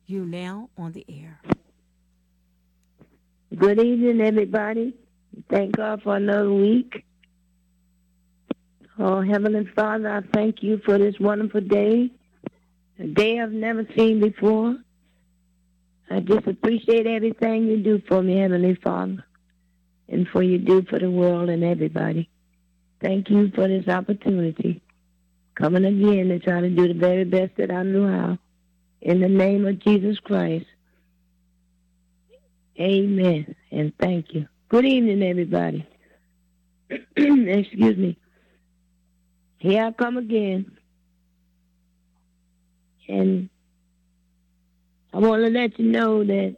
You now on the air. Good evening, everybody. Thank God for another week. Oh, Heavenly Father, I thank you for this wonderful day, a day I've never seen before. I just appreciate everything you do for me, Heavenly Father, and for you do for the world and everybody. Thank you for this opportunity. Coming again to try to do the very best that I know how. In the name of Jesus Christ, amen, and thank you. Good evening, everybody. Excuse me. Here I come again. And I want to let you know that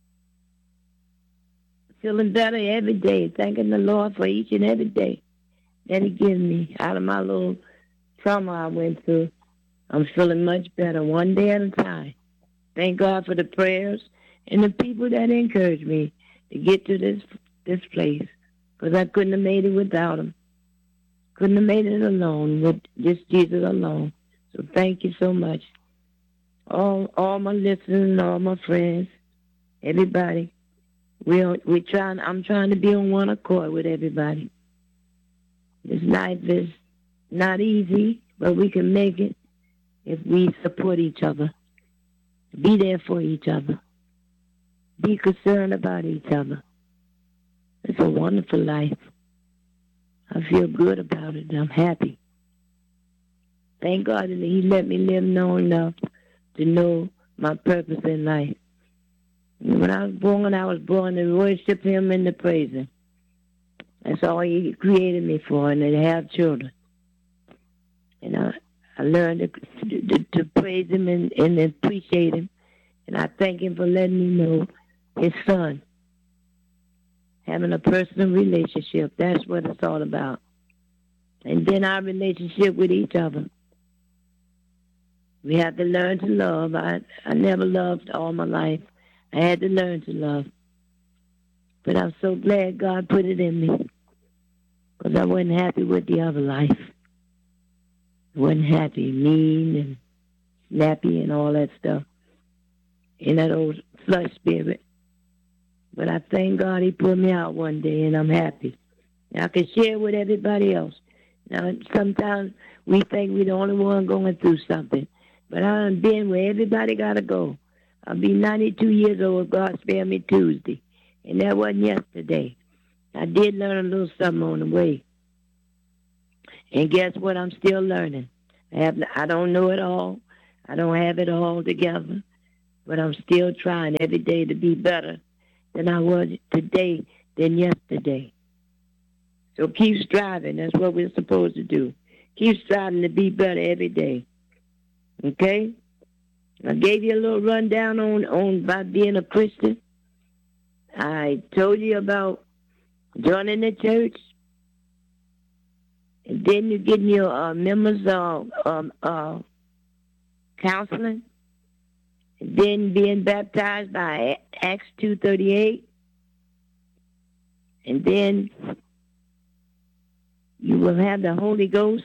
I'm feeling better every day, thanking the Lord for each and every day that He gives me out of my little trauma I went through. I'm feeling much better one day at a time. Thank God for the prayers and the people that encouraged me to get to this place, because I couldn't have made it without them. Couldn't have made it alone with just Jesus alone. So thank you so much. All my listeners and all my friends, everybody. I'm trying to be on one accord with everybody. This life is not easy, but we can make it if we support each other. Be there for each other. Be concerned about each other. It's a wonderful life. I feel good about it. I'm happy. Thank God that He let me live long enough to know my purpose in life. When I was born to worship Him and to praise Him. That's all He created me for, and to have children. And I learned to praise Him and appreciate Him. And I thank Him for letting me know His Son. Having a personal relationship. That's what it's all about. And then our relationship with each other. We have to learn to love. I never loved all my life. I had to learn to love. But I'm so glad God put it in me. Because I wasn't happy with the other life. I wasn't happy, mean and snappy and all that stuff. In that old flesh spirit. But I thank God He put me out one day, and I'm happy. And I can share with everybody else. Now, sometimes we think we're the only one going through something. But I've been where everybody got to go. I'll be 92 years old if God spare me Tuesday. And that wasn't yesterday. I did learn a little something on the way. And guess what? I'm still learning. I don't know it all. I don't have it all together. But I'm still trying every day to be better than I was today than yesterday. So keep striving. That's what we're supposed to do. Keep striving to be better every day. Okay? I gave you a little rundown on about being a Christian. I told you about joining the church. And then you're getting your members counseling. And then being baptized by Acts 2:38. And then you will have the Holy Ghost,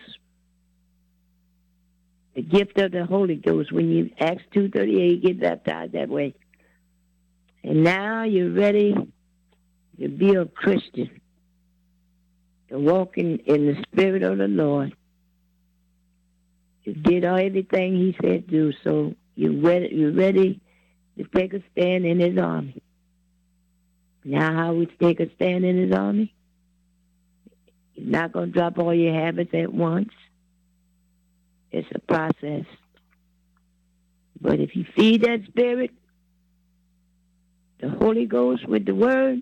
the gift of the Holy Ghost. When you Acts 2:38, get baptized that way. And now you're ready to be a Christian, to walk in the Spirit of the Lord. You did everything He said do, so you're ready to take a stand in His army. Now how we take a stand in His army? You're not going to drop all your habits at once. It's a process. But if you feed that Spirit, the Holy Ghost with the Word,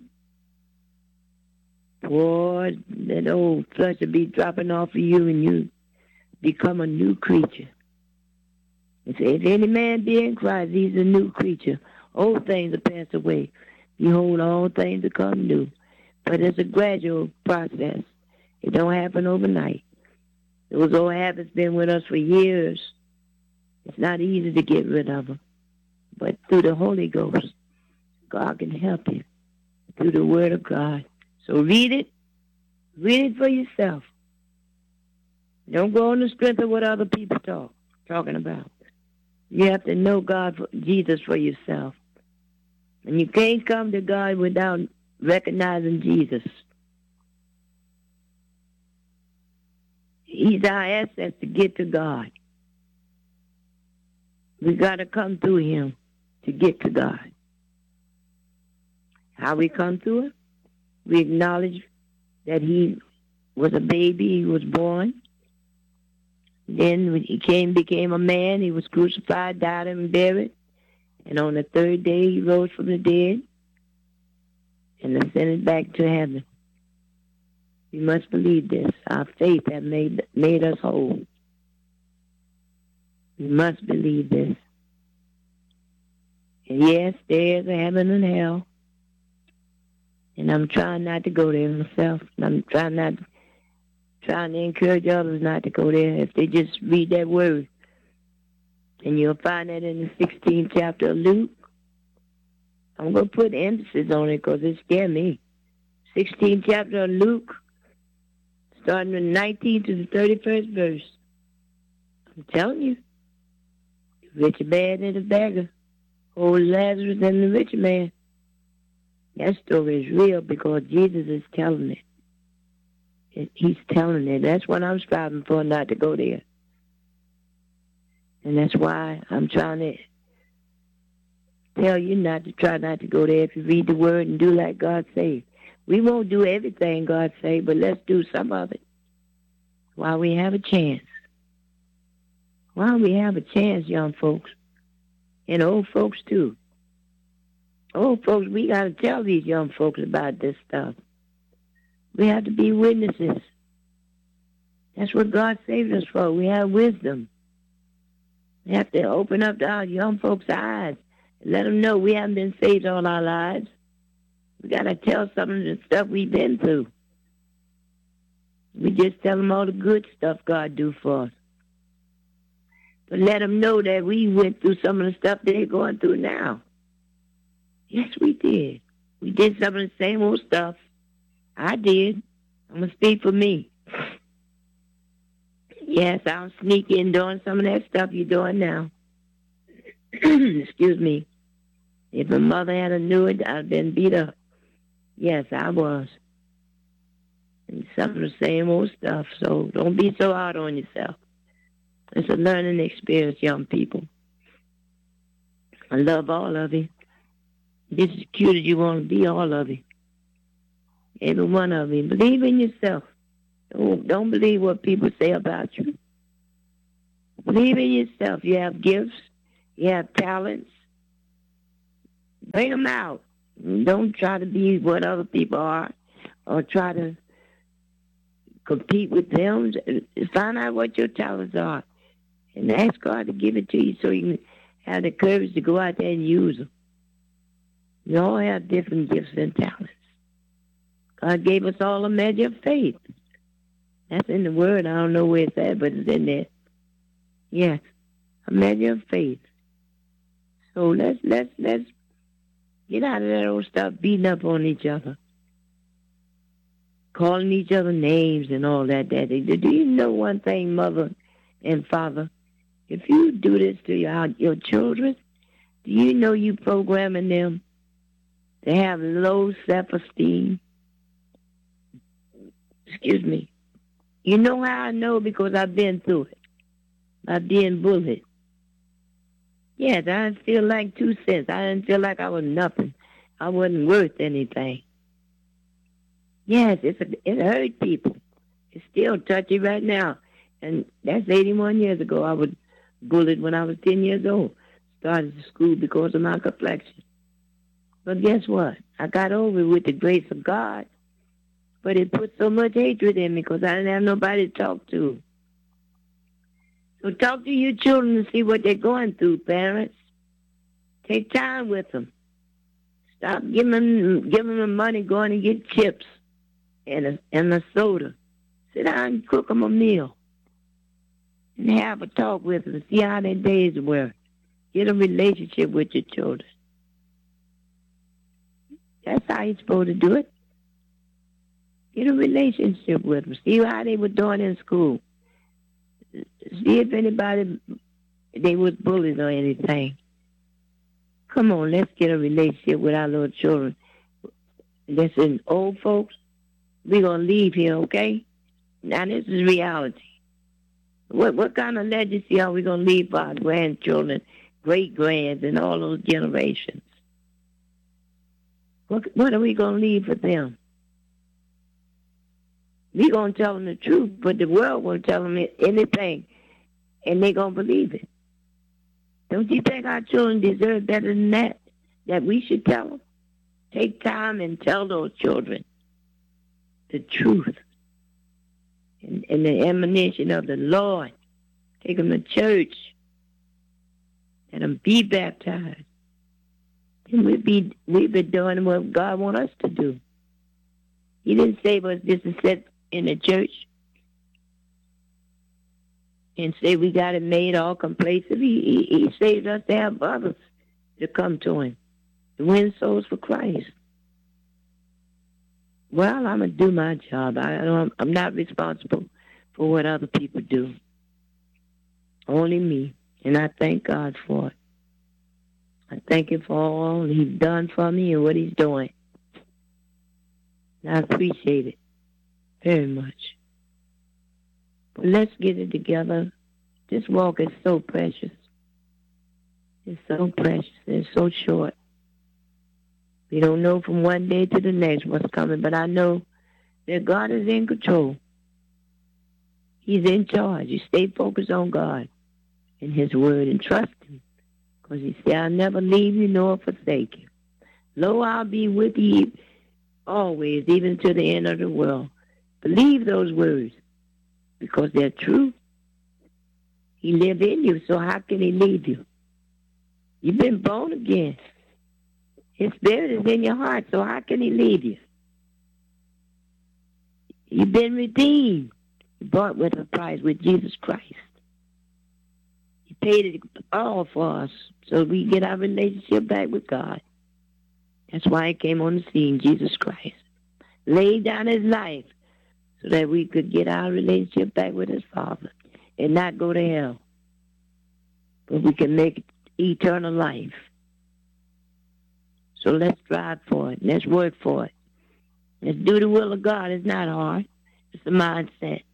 boy, that old flesh will be dropping off of you and you become a new creature. It says, if any man be in Christ, he's a new creature. Old things are passed away. Behold, all things become new. But it's a gradual process. It don't happen overnight. Those old habits been with us for years. It's not easy to get rid of them. But through the Holy Ghost, God can help you through the Word of God. So read it. Read it for yourself. Don't go on the strength of what other people talking about. You have to know Jesus for yourself. And you can't come to God without recognizing Jesus. He's our access to get to God. We got to come through him to get to God. How we come through it? We acknowledge that he was a baby, he was born. Then when he became a man, he was crucified, died, and buried. And on the third day, he rose from the dead and ascended back to heaven. We must believe this. Our faith has made us whole. We must believe this. And yes, there is a heaven and hell. And I'm trying not to go there myself. I'm trying to encourage others not to go there. If they just read that word. And you'll find that in the 16th chapter of Luke. I'm going to put emphasis on it because it scared me. 16th chapter of Luke, starting from the 19th to the 31st verse. I'm telling you, the rich man and the beggar, old Lazarus and the rich man. That story is real because Jesus is telling it. He's telling it. That's what I'm striving for, not to go there. And that's why I'm trying to tell you not to try not to go there if you read the word and do like God says. We won't do everything God says, but let's do some of it while we have a chance. While we have a chance, young folks, and old folks too. Old folks, we got to tell these young folks about this stuff. We have to be witnesses. That's what God saved us for. We have wisdom. We have to open up our young folks' eyes and let them know we haven't been saved all our lives. We got to tell some of the stuff we've been through. We just tell them all the good stuff God do for us. But let them know that we went through some of the stuff they're going through now. Yes, we did. We did some of the same old stuff. I did. I'm going to speak for me. Yes, I'll sneak in doing some of that stuff you're doing now. Excuse me. If my mother had knew it, I'd been beat up. Yes, I was. And some of the same old stuff, so don't be so hard on yourself. It's a learning experience, young people. I love all of you. Just as cute as you want to be, all of you. Every one of you. Believe in yourself. Don't believe what people say about you. Believe in yourself. You have gifts. You have talents. Bring them out. Don't try to be what other people are or try to compete with them. Find out what your talents are and ask God to give it to you so you can have the courage to go out there and use them. We all have different gifts and talents. God gave us all a measure of faith. That's in the Word. I don't know where it's at, but it's in there. Yes, a measure of faith. So let's get out of that old stuff beating up on each other, calling each other names and all that. Do you know one thing, mother and father? If you do this to your children, do you know you programming them to have low self-esteem? Excuse me. You know how I know? Because I've been through it. By being bullied. Yes, I didn't feel like 2 cents. I didn't feel like I was nothing. I wasn't worth anything. Yes, it hurt people. It's still touchy right now. And that's 81 years ago. I was bullied when I was 10 years old. Started school because of my complexion. But guess what? I got over it with the grace of God. But it put so much hatred in me because I didn't have nobody to talk to. So talk to your children and see what they're going through, parents. Take time with them. Stop giving them money going to get chips and a soda. Sit down and cook them a meal. And have a talk with them. See how their days were. Get a relationship with your children. That's how you're supposed to do it. Get a relationship with them. See how they were doing in school. See if anybody they was bullies or anything. Come on, let's get a relationship with our little children. Listen, old folks, we're going to leave here, okay? Now, this is reality. What kind of legacy are we going to leave for our grandchildren, great-grands, and all those generations? What are we going to leave for them? We're going to tell them the truth, but the world won't tell them anything, and they're going to believe it. Don't you think our children deserve better than that we should tell them? Take time and tell those children the truth and the admonition of the Lord. Take them to church. Let them be baptized. And we'll be doing what God wants us to do. He didn't save us just to sit in the church and say we got it made all complacent. He saved us to have others to come to him, to win souls for Christ. Well, I'm going to do my job. I'm not responsible for what other people do. Only me. And I thank God for it. I thank him for all he's done for me and what he's doing. And I appreciate it very much. But let's get it together. This walk is so precious. It's so precious. It's so short. We don't know from one day to the next what's coming, but I know that God is in control. He's in charge. You stay focused on God and his word and trust him. Because he said, I'll never leave you nor forsake you. Lo, I'll be with you always, even to the end of the world. Believe those words because they're true. He lives in you, so how can he leave you? You've been born again. His spirit is in your heart, so how can he leave you? You've been redeemed. You bought with a price with Jesus Christ. He paid it all for us so we get our relationship back with God. That's why he came on the scene, Jesus Christ. Laid down his life so that we could get our relationship back with his Father and not go to hell. But we can make eternal life. So let's strive for it. Let's work for it. Let's do the will of God. It's not hard. It's a mindset.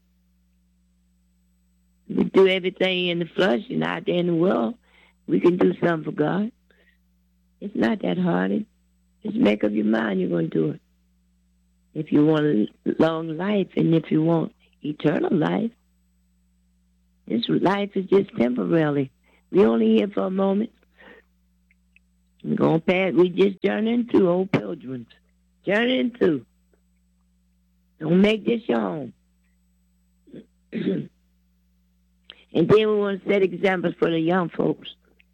We do everything in the flesh and out there in the world. We can do something for God. It's not that hard. Just make up your mind you're going to do it. If you want a long life and if you want eternal life, this life is just temporarily. We only here for a moment. We're going past. We just journeying through, old pilgrims. Journeying through. Don't make this your home. And then we want to set examples for the young folks.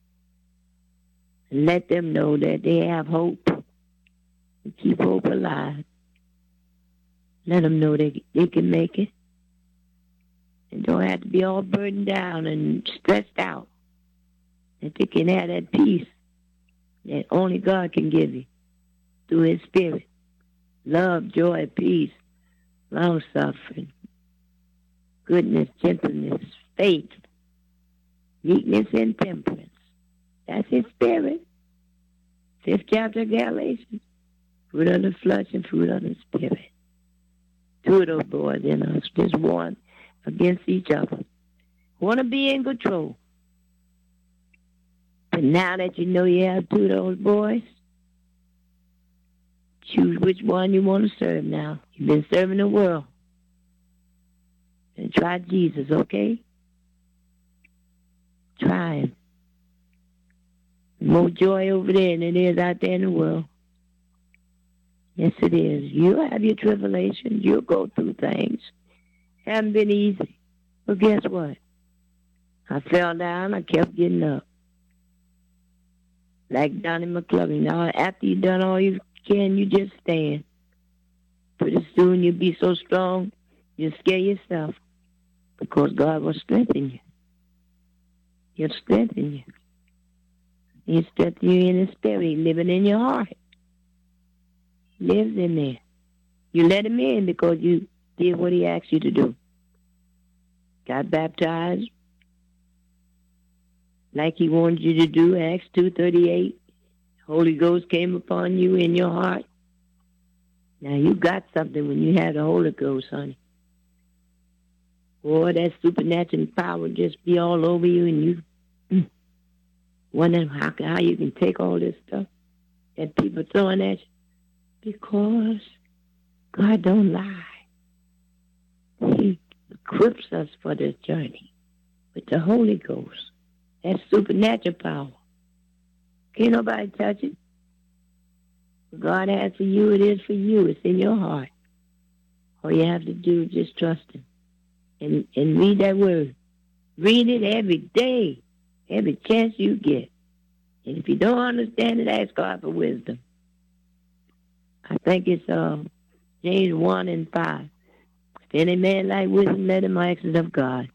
And let them know that they have hope. And keep hope alive. Let them know they can make it. And don't have to be all burdened down and stressed out. That they can have that peace that only God can give you through his spirit. Love, joy, peace, long-suffering, goodness, gentleness, faith, meekness, and temperance. That's his spirit. 5th chapter of Galatians. Fruit of the flesh and fruit of the spirit. 2 of those boys in us, just one against each other. Want to be in control. But now that you know you have 2 of those boys, choose which one you want to serve now. You've been serving the world. And try Jesus, okay? Try him. More joy over there than it is out there in the world. Yes, it is. You'll have your tribulations. You'll go through things. Haven't been easy. But guess what? I fell down. I kept getting up. Like Donnie McClellan. Now, after you've done all you can, you just stand. Pretty soon you'll be so strong, you'll scare yourself. Because God will strengthen you. He'll strengthen you. He'll strengthen you in his spirit, living in your heart. He lives in there. You let him in because you did what he asked you to do. Got baptized. like he wanted you to do, Acts 2:38. Holy Ghost came upon you in your heart. Now you got something when you have the Holy Ghost, honey. Boy, that supernatural power just be all over you, and you wondering how you can take all this stuff that people throwing at you. Because God don't lie. He equips us for this journey with the Holy Ghost. That supernatural power. Can't nobody touch it. What God has for you, it is for you. It's in your heart. All you have to do is just trust Him and read that word. Read it every day, every chance you get. And if you don't understand it, ask God for wisdom. I think it's James 1:5. If any man lack wisdom, let him ask it of God.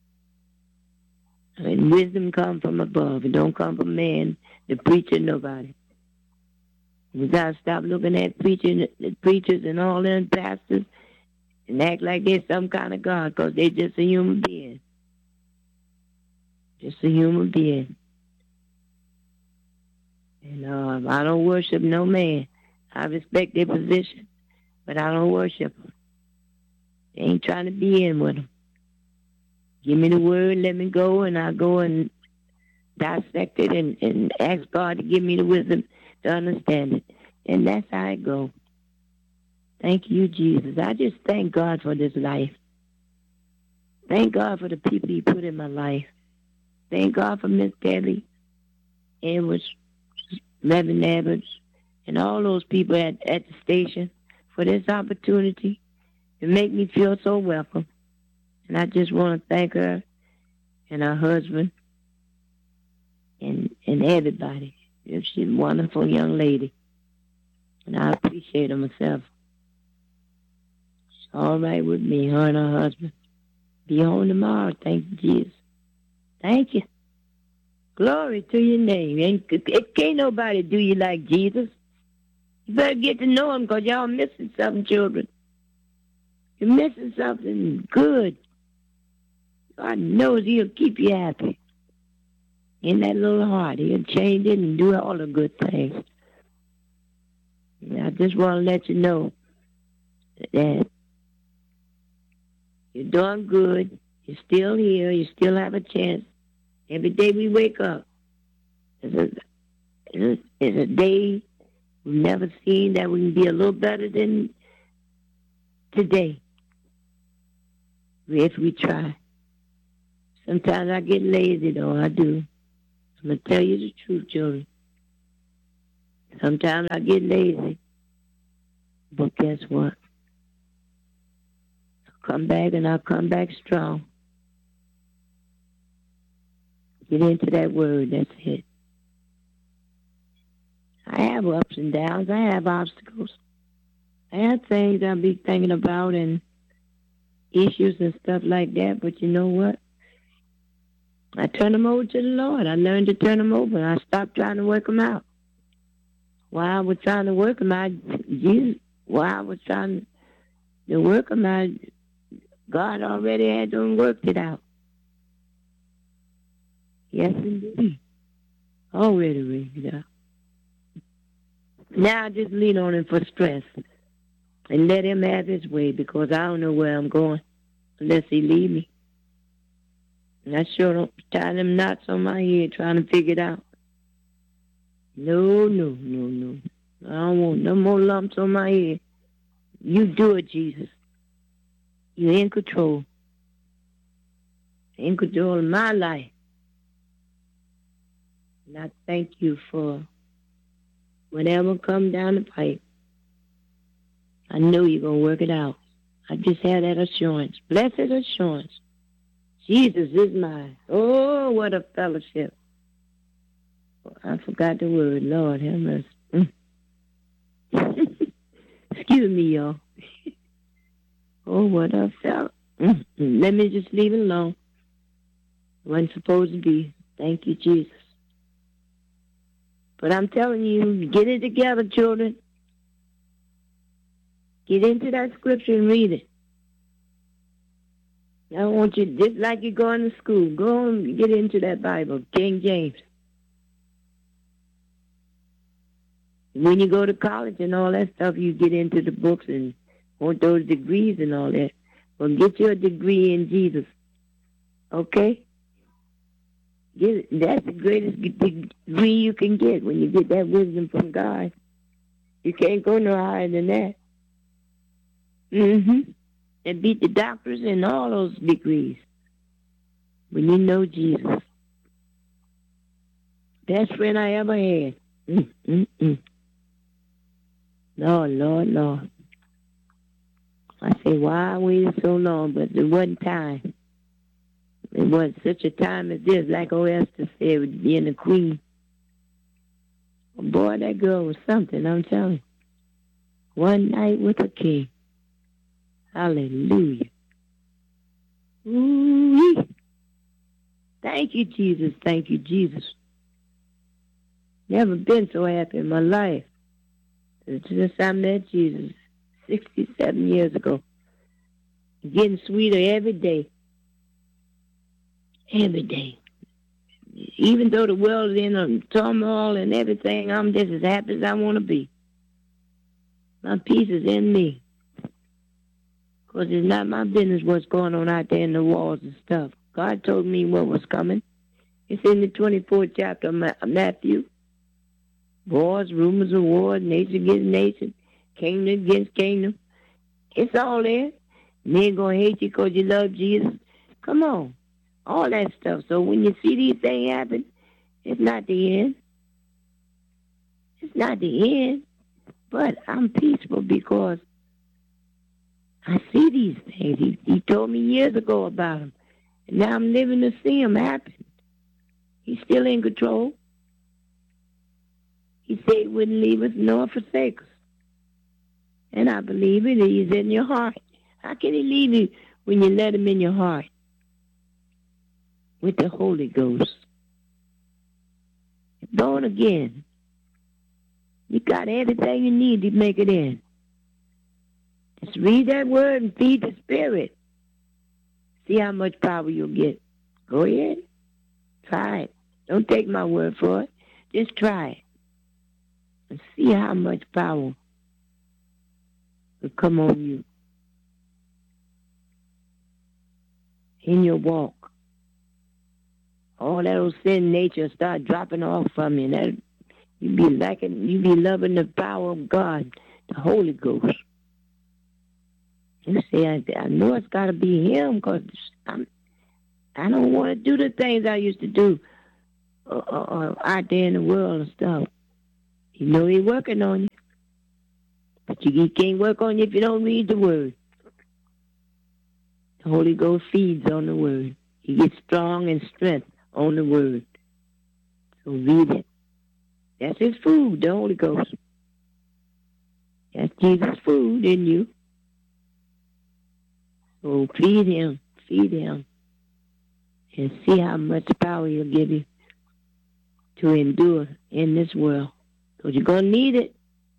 And wisdom comes from above. It don't come from man, the preacher, nobody. We got to stop looking at preachers and all them pastors and act like they're some kind of God, because they're just a human being. Just a human being. And I don't worship no man. I respect their position, but I don't worship them. They ain't trying to be in with them. Give me the word, let me go, and I'll go and dissect it and ask God to give me the wisdom to understand it. And that's how I go. Thank you, Jesus. I just thank God for this life. Thank God for the people He put in my life. Thank God for Miss Kelly, Edwards, Reverend Edwards, and all those people at the station for this opportunity to make me feel so welcome. And I just want to thank her and her husband and everybody. She's a wonderful young lady. And I appreciate her myself. It's all right with me, her and her husband. Be home tomorrow. Thank you, Jesus. Thank you. Glory to your name. It can't nobody do you like Jesus. You better get to know Him, because y'all missing something, children. You're missing something good. God knows He'll keep you happy. In that little heart, He'll change it and do all the good things. And I just want to let you know that you're doing good. You're still here. You still have a chance. Every day we wake up is a day we've never seen that we can be a little better than today if we try. Sometimes I get lazy, though. I do. I'm going to tell you the truth, children. Sometimes I get lazy. But guess what? I'll come back, and I'll come back strong. Get into that word. That's it. I have ups and downs. I have obstacles. I have things I'll be thinking about and issues and stuff like that. But you know what? I turn them over to the Lord. I learned to turn them over. I stopped trying to work them out. While I was trying to work them out, while I was trying to work them out, God already had them worked it out. Yes, indeed. Already worked it out. Now I just lean on Him for strength and let Him have His way, because I don't know where I'm going unless He lead me. And I sure don't tie them knots on my head trying to figure it out. No. I don't want no more lumps on my head. You do it, Jesus. You're in control. In control of my life. And I thank you for whatever come down the pipe. I know you're going to work it out. I just had that assurance. Blessed assurance. Jesus is mine. Oh, what a fellowship. I forgot the word. Lord have mercy. Excuse me, y'all. Oh, what a fellowship. Let me just leave it alone. Wasn't supposed to be. Thank you, Jesus. But I'm telling you, get it together, children. Get into that scripture and read it. I want you, just like you're going to school, go and get into that Bible, King James. When you go to college and all that stuff, you get into the books and want those degrees and all that. Well, get your degree in Jesus, okay? That's the greatest degree you can get when you get that wisdom from God. You can't go no higher than that. And beat the doctors and all those degrees. When you know Jesus. Best friend I ever had. Lord. I say, why I waited so long, but it wasn't time. It was such a time as this, like old Esther said, with being a queen. Boy, that girl was something, I'm telling you. One night with a king. Hallelujah. Ooh-wee. Thank you, Jesus. Thank you, Jesus. Never been so happy in my life since I met Jesus 67 years ago. Getting sweeter every day. Every day. Even though the world is in a turmoil and everything, I'm just as happy as I want to be. My peace is in me. Because it's not my business what's going on out there in the walls and stuff. God told me what was coming. It's in the 24th chapter of Matthew. Wars, rumors of wars, nation against nation, kingdom against kingdom. It's all there. Men going to hate you because you love Jesus. Come on. All that stuff. So when you see these things happen, it's not the end. It's not the end. But I'm peaceful because I see these things. He told me years ago about them. And now I'm living to see them happen. He's still in control. He said he wouldn't leave us nor forsake us. And I believe it. He's in your heart. How can he leave you when you let him in your heart? With the Holy Ghost. Born again. You got everything you need to make it in. Just read that word and feed the Spirit. See how much power you'll get. Go ahead. Try it. Don't take my word for it. Just try it. And see how much power will come on you. In your walk. All that old sin nature start dropping off from you. That you be loving the power of God, the Holy Ghost. You say, I know it's got to be Him because I don't want to do the things I used to do out there in the world and stuff. You know He's working on you. But He can't work on you if you don't read the Word. The Holy Ghost feeds on the Word. He gets strong and strength on the Word. So read it. That's His food, the Holy Ghost. That's Jesus' food in you. So feed Him, and see how much power He'll give you to endure in this world. Because you're going to need it.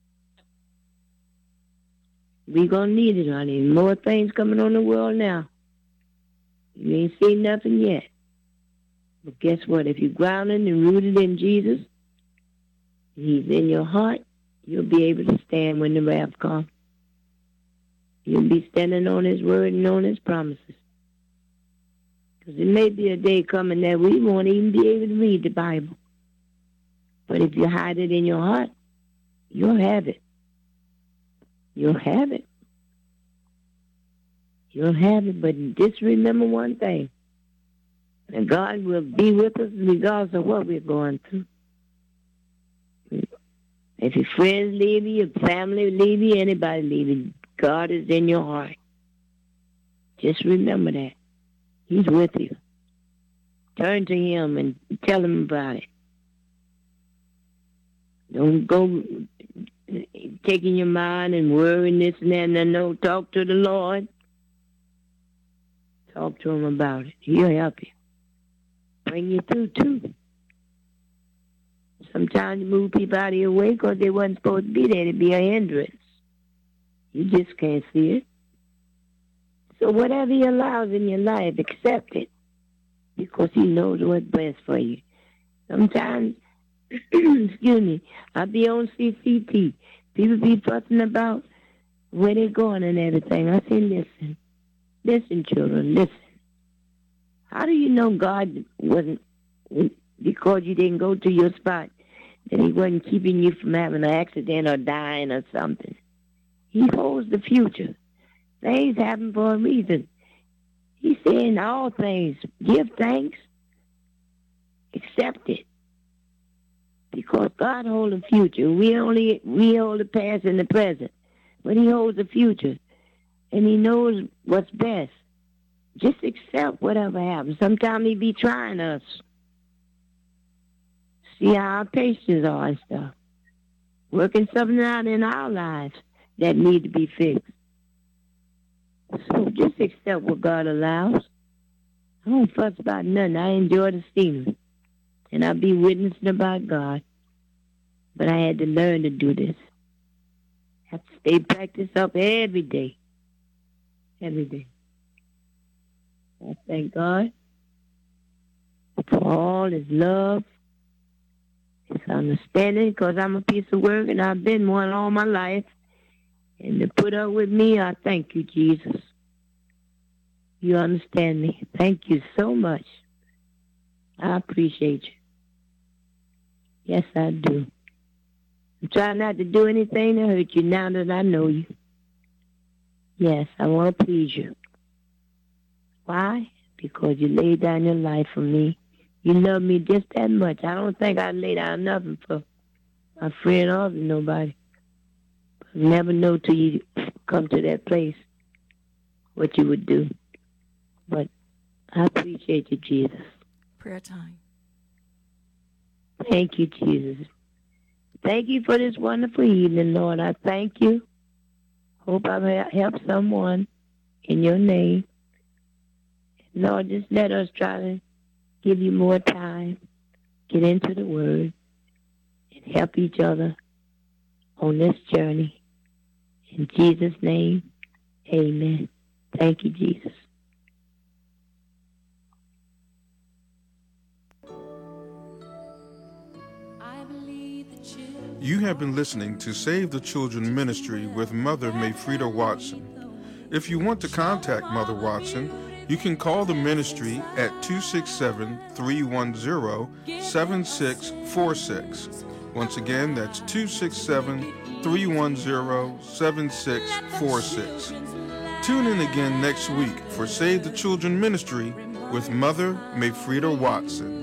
We're going to need it, honey. More things coming on the world now. You ain't seen nothing yet. But guess what? If you're grounded and rooted in Jesus, He's in your heart, you'll be able to stand when the wrath comes. You'll be standing on His word and on His promises. Because it may be a day coming that we won't even be able to read the Bible. But if you hide it in your heart, you'll have it. You'll have it. You'll have it, but just remember one thing. That God will be with us regardless of what we're going through. If your friends leave you, your family leave you, anybody leave you, God is in your heart. Just remember that. He's with you. Turn to Him and tell Him about it. Don't go taking your mind and worrying this and that. No, talk to the Lord. Talk to Him about it. He'll help you. Bring you through, too. Sometimes you move people out of your way because they wasn't supposed to be there to be a hindrance. You just can't see it. So whatever he allows in your life, accept it because he knows what's best for you. Sometimes, excuse me, I'll be on CCT. People be fussing about where they're going and everything. I say, listen. Listen, children, listen. How do you know God wasn't, because you didn't go to your spot, that he wasn't keeping you from having an accident or dying or something? He holds the future. Things happen for a reason. He's saying all things, give thanks, accept it. Because God holds the future. We hold the past and the present. But he holds the future. And he knows what's best. Just accept whatever happens. Sometimes he be trying us. See how our patience are and stuff. Working something out in our lives that need to be fixed. So just accept what God allows. I don't fuss about nothing. I enjoy the scenery. And I be witnessing about God. But I had to learn to do this. Have to stay practice up every day. Every day. I thank God for all his love, his understanding, because I'm a piece of work and I've been one all my life. And to put up with me, I thank you, Jesus. You understand me. Thank you so much. I appreciate you. Yes, I do. I'm trying not to do anything to hurt you now that I know you. Yes, I want to please you. Why? Because you laid down your life for me. You love me just that much. I don't think I'd lay down nothing for my friend or nobody. But you never know till you come to that place what you would do. But I appreciate you, Jesus. Prayer time. Thank you, Jesus. Thank you for this wonderful evening, Lord. I thank you. Hope I've helped someone in your name. Lord, just let us try to give you more time, get into the Word, and help each other on this journey. In Jesus' name, amen. Thank you, Jesus. You have been listening to Save the Children Ministry with Mother Mayfreda Watson. If you want to contact Mother Watson, you can call the ministry at 267-310-7646. Once again, that's 267-310-7646. Tune in again next week for Save the Children Ministry with Mother Mayfreda Watson.